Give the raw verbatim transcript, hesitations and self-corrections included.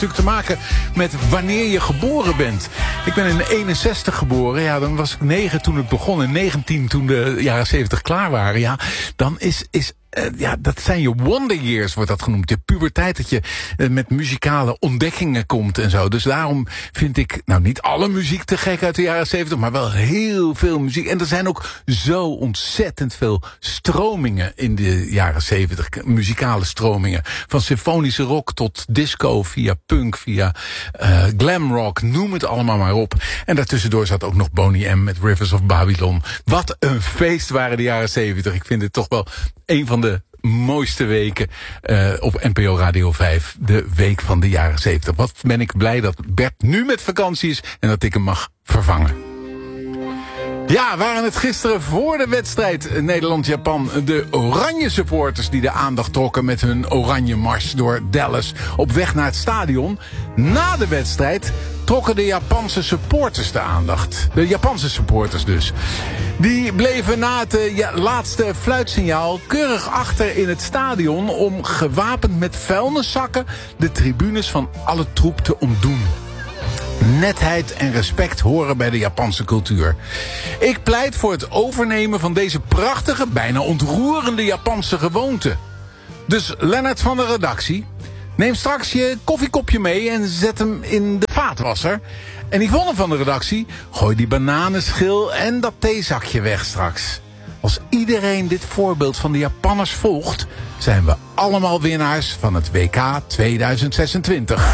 natuurlijk te maken met wanneer je geboren bent. Ik ben in eenenzestig geboren. Ja, dan was ik negen toen het begon en negentien toen de jaren zeventig klaar waren. Ja, dan is... is Uh, ja, dat zijn je wonder years, wordt dat genoemd. De puberteit, dat je uh, met muzikale ontdekkingen komt en zo. Dus daarom vind ik, nou niet alle muziek te gek uit de jaren zeventig, maar wel heel veel muziek. En er zijn ook zo ontzettend veel stromingen in de jaren zeventig. Muzikale stromingen. Van symfonische rock tot disco, via punk, via uh, glam rock, noem het allemaal maar op. En daartussendoor zat ook nog Boney M. met Rivers of Babylon. Wat een feest waren de jaren zeventig. Ik vind het toch wel een van de mooiste weken uh, op N P O Radio vijf. De week van de jaren zeventig. Wat ben ik blij dat Bert nu met vakantie is en dat ik hem mag vervangen. Ja, waren het gisteren voor de wedstrijd Nederland-Japan de oranje supporters die de aandacht trokken met hun oranje mars door Dallas op weg naar het stadion. Na de wedstrijd trokken de Japanse supporters de aandacht. De Japanse supporters dus. Die bleven na het uh, ja, laatste fluitsignaal keurig achter in het stadion om gewapend met vuilniszakken de tribunes van alle troep te ontdoen. Netheid en respect horen bij de Japanse cultuur. Ik pleit voor het overnemen van deze prachtige, bijna ontroerende Japanse gewoonte. Dus Lennart van de redactie, neem straks je koffiekopje mee en zet hem in de vaatwasser. En Yvonne van de redactie, gooi die bananenschil en dat theezakje weg straks. Als iedereen dit voorbeeld van de Japanners volgt, zijn we allemaal winnaars van het W K tweeduizend zesentwintig.